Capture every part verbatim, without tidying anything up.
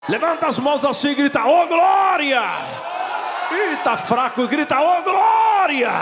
Levanta as mãos assim e grita: ô glória! Ih, tá fraco, grita: ô glória!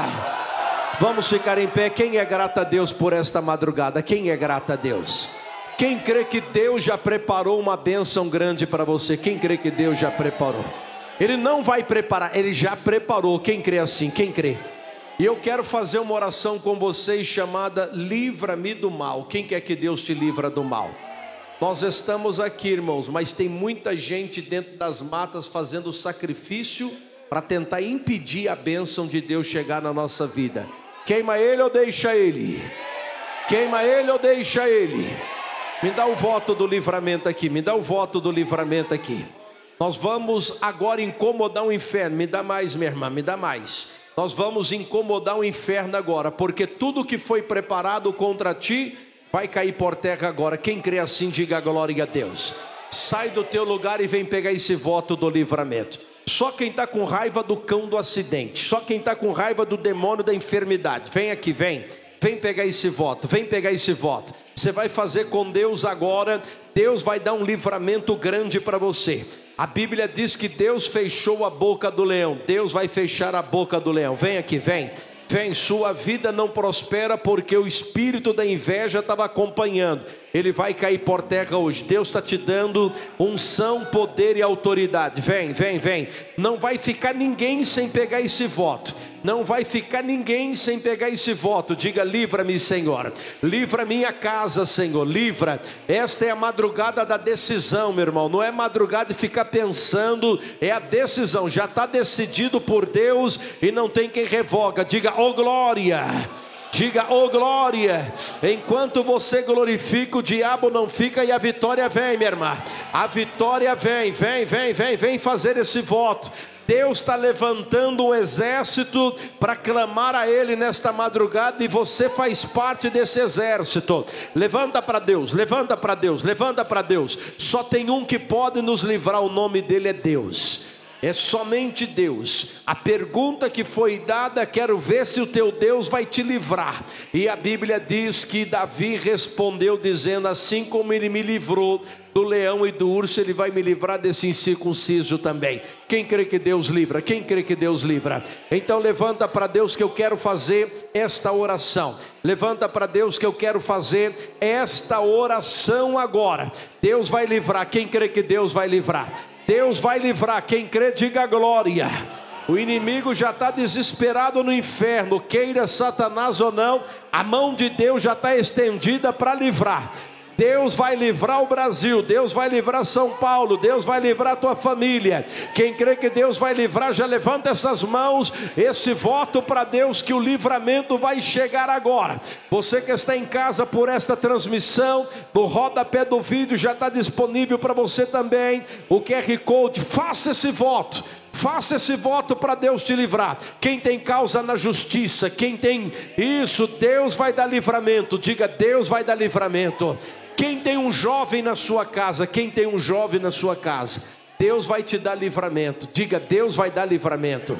Vamos ficar em pé. Quem é grato a Deus por esta madrugada? Quem é grato a Deus? Quem crê que Deus já preparou uma bênção grande para você? Quem crê que Deus já preparou? Ele não vai preparar, Ele já preparou. Quem crê assim? Quem crê? E eu quero fazer uma oração com vocês chamada livra-me do mal. Quem quer que Deus te livra do mal? Nós estamos aqui, irmãos, mas tem muita gente dentro das matas fazendo sacrifício para tentar impedir a bênção de Deus chegar na nossa vida. Queima ele ou deixa ele? Queima ele ou deixa ele? Me dá o voto do livramento aqui, me dá o voto do livramento aqui. Nós vamos agora incomodar o inferno. Me dá mais, minha irmã, me dá mais. Nós vamos incomodar o inferno agora, porque tudo que foi preparado contra ti vai cair por terra agora. Quem crê assim, diga glória a Deus. Sai do teu lugar e vem pegar esse voto do livramento. Só quem está com raiva do cão do acidente, só quem está com raiva do demônio da enfermidade, vem aqui, vem. Vem pegar esse voto, vem pegar esse voto. Você vai fazer com Deus agora. Deus vai dar um livramento grande para você. A Bíblia diz que Deus fechou a boca do leão. Deus vai fechar a boca do leão. Vem aqui, vem. Vem, sua vida não prospera porque o espírito da inveja estava acompanhando. Ele vai cair por terra hoje. Deus está te dando unção, poder e autoridade. Vem, vem, vem. Não vai ficar ninguém sem pegar esse voto. Não vai ficar ninguém sem pegar esse voto. Diga: livra-me, Senhor. Livra minha casa, Senhor. Livra. Esta é a madrugada da decisão, meu irmão. Não é madrugada de ficar pensando. É a decisão. Já está decidido por Deus e não tem quem revoga. Diga: ô glória. Diga: ô glória. Enquanto você glorifica, o diabo não fica e a vitória vem, minha irmã. A vitória vem, vem, vem, vem, vem fazer esse voto. Deus está levantando um exército para clamar a Ele nesta madrugada, e você faz parte desse exército. Levanta para Deus, levanta para Deus, levanta para Deus. Só tem um que pode nos livrar, o nome dele é Deus. É somente Deus. A pergunta que foi dada: quero ver se o teu Deus vai te livrar. E a Bíblia diz que Davi respondeu dizendo: assim como ele me livrou do leão e do urso, ele vai me livrar desse incircunciso também. Quem crê que Deus livra? Quem crê que Deus livra? Então levanta para Deus que eu quero fazer esta oração. Levanta para Deus que eu quero fazer esta oração agora. Deus vai livrar. Quem crê que Deus vai livrar? Deus vai livrar. Quem crê, diga glória. O inimigo já está desesperado no inferno. Queira Satanás ou não, a mão de Deus já está estendida para livrar. Deus vai livrar o Brasil, Deus vai livrar São Paulo, Deus vai livrar a tua família. Quem crê que Deus vai livrar, já levanta essas mãos, esse voto para Deus que o livramento vai chegar agora. Você que está em casa por esta transmissão, no rodapé do vídeo já está disponível para você também o Q R Code. Faça esse voto. Faça esse voto para Deus te livrar. Quem tem causa na justiça, quem tem isso, Deus vai dar livramento. Diga: Deus vai dar livramento. Quem tem um jovem na sua casa, quem tem um jovem na sua casa, Deus vai te dar livramento. Diga: Deus vai dar livramento.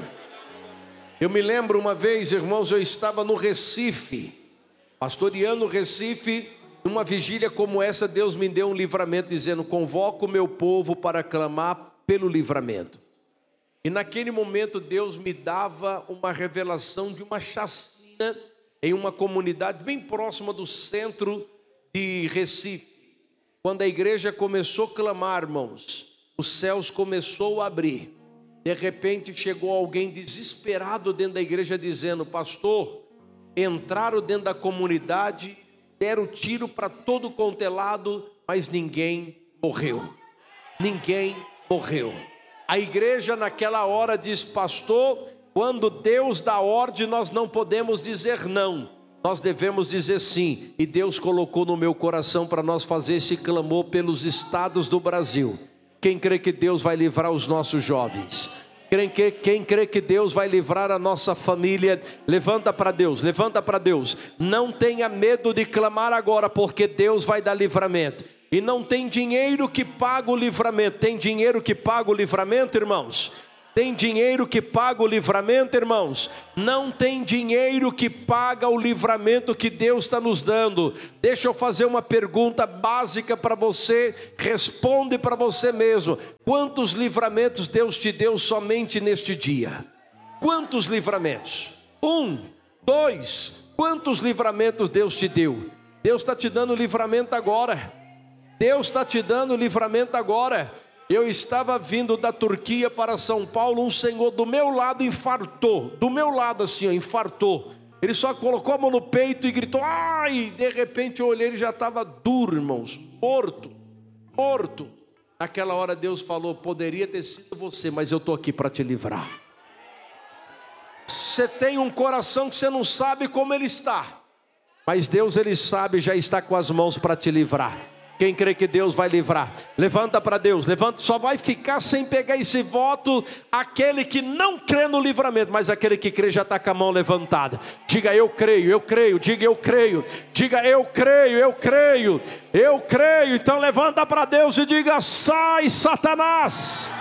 Eu me lembro uma vez, irmãos, eu estava no Recife, pastoreando o Recife. Numa vigília como essa, Deus me deu um livramento dizendo: convoco o meu povo para clamar pelo livramento. E naquele momento Deus me dava uma revelação de uma chacina em uma comunidade bem próxima do centro de Recife. Quando a igreja começou a clamar, irmãos, os céus começou a abrir. De repente chegou alguém desesperado dentro da igreja dizendo: pastor, entraram dentro da comunidade, deram tiro para todo quanto é lado, mas ninguém morreu. Ninguém morreu. A igreja naquela hora diz: pastor, quando Deus dá ordem, nós não podemos dizer não, nós devemos dizer sim. E Deus colocou no meu coração para nós fazer esse clamor pelos estados do Brasil. Quem crê que Deus vai livrar os nossos jovens? Quem crê, quem crê que Deus vai livrar a nossa família? Levanta para Deus, levanta para Deus. Não tenha medo de clamar agora, porque Deus vai dar livramento. E não tem dinheiro que paga o livramento. Tem dinheiro que paga o livramento, irmãos? Tem dinheiro que paga o livramento, irmãos? Não tem dinheiro que paga o livramento que Deus está nos dando. Deixa eu fazer uma pergunta básica para você, responde para você mesmo. Quantos livramentos Deus te deu somente neste dia? Quantos livramentos? Um, dois, quantos livramentos Deus te deu? Deus está te dando livramento agora. Deus está te dando livramento agora. Eu estava vindo da Turquia para São Paulo, um senhor do meu lado infartou, do meu lado assim, ó, infartou. Ele só colocou a mão no peito e gritou, ai, de repente eu olhei, ele já estava duro, irmãos, morto, morto. Naquela hora Deus falou, poderia ter sido você, mas eu estou aqui para te livrar. Você tem um coração que você não sabe como ele está, mas Deus, ele sabe, já está com as mãos para te livrar. Quem crê que Deus vai livrar? Levanta para Deus, levanta. Só vai ficar sem pegar esse voto aquele que não crê no livramento, mas aquele que crê já está com a mão levantada. Diga eu creio, eu creio, diga eu creio, diga eu creio, eu creio, eu creio. Então levanta para Deus e diga, sai Satanás.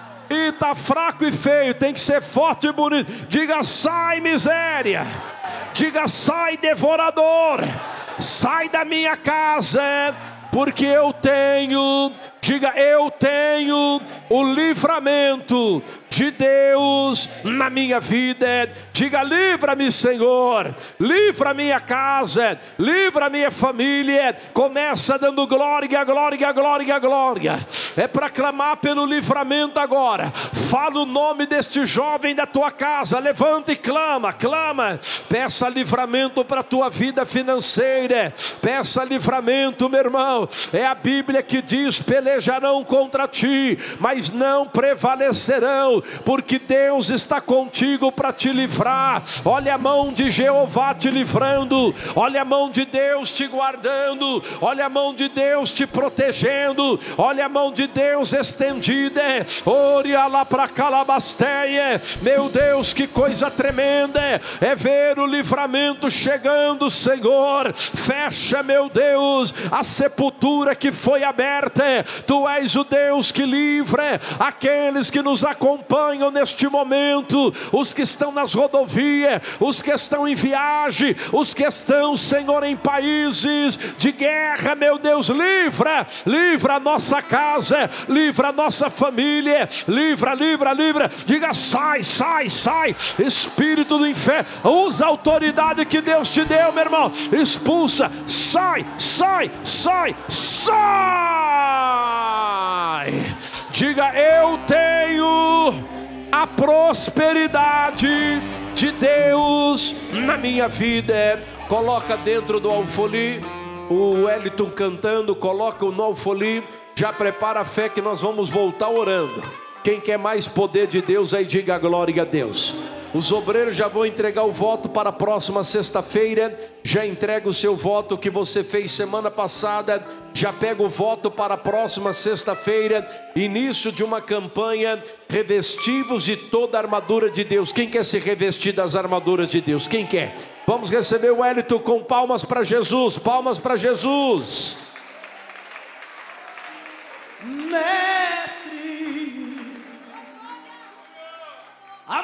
E está fraco e feio, tem que ser forte e bonito. Diga sai miséria, diga sai devorador, sai da minha casa, porque eu tenho, diga eu tenho o livramento de Deus na minha vida. Diga livra-me Senhor, livra minha casa, livra minha família. Começa dando glória, glória, glória, glória. É para clamar pelo livramento agora. Fala o nome deste jovem da tua casa, levanta e clama, clama. Peça livramento para a tua vida financeira, peça livramento, meu irmão. É a Bíblia que diz, pelejarão contra ti, mas não prevalecerão, porque Deus está contigo para te livrar. Olha a mão de Jeová te livrando, olha a mão de Deus te guardando, olha a mão de Deus te protegendo, olha a mão de Deus estendida. Oria lá para calabasteia. Meu Deus, que coisa tremenda é ver o livramento chegando, Senhor. Fecha, meu Deus, a sepultura que foi aberta. Tu és o Deus que livra aqueles que nos acompanham neste momento, os que estão nas rodovias, os que estão em viagem, os que estão, Senhor, em países de guerra. Meu Deus, livra, livra a nossa casa, livra a nossa família, livra, livra, livra. Diga sai, sai, sai, espírito do inferno, usa a autoridade que Deus te deu, meu irmão, expulsa, sai, sai, sai, sai. Diga eu tenho a prosperidade de Deus na minha vida. Coloca dentro do alfoli o Wellington cantando, coloca o no alfoli, já prepara a fé que nós vamos voltar orando. Quem quer mais poder de Deus aí diga glória a Deus. Os obreiros já vão entregar o voto para a próxima sexta-feira. Já entrega o seu voto que você fez semana passada. Já pega o voto para a próxima sexta-feira. Início de uma campanha, revestivos de toda a armadura de Deus. Quem quer se revestir das armaduras de Deus? Quem quer? Vamos receber o Wellington com palmas para Jesus. Palmas para Jesus.